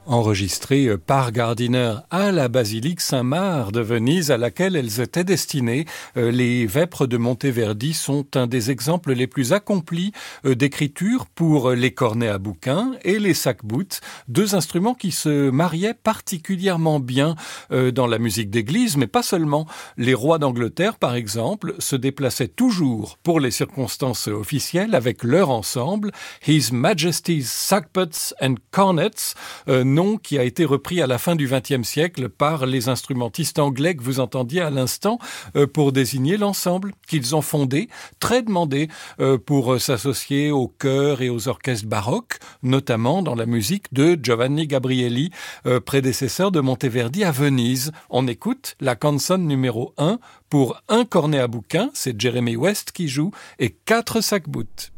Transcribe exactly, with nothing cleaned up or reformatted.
enregistrées par Gardiner à la basilique Saint-Marc de Venise à laquelle elles étaient destinées. Les vêpres de Monteverdi sont un des exemples les plus accomplis d'écriture pour les cornets à bouquin et les sac-boutes, deux instruments qui se mariaient particulièrement bien dans la musique d'église, mais pas seulement. Les rois d'Angleterre, par exemple, se déplaçaient toujours pour les circonstances officielles avec leur ensemble, His Majesty's Sackbuts and Cornets, euh, nom qui a été repris à la fin du vingtième siècle par les instrumentistes anglais que vous entendiez à l'instant euh, pour désigner l'ensemble qu'ils ont fondé, très demandé euh, pour s'associer aux chœurs et aux orchestres baroques, notamment dans la musique de Giovanni Gabrieli, euh, prédécesseur de Monteverdi à Venise. On écoute la canzone numéro un pour un cornet à bouquin, c'est Jeremy West qui joue, et quatre sac-boutes.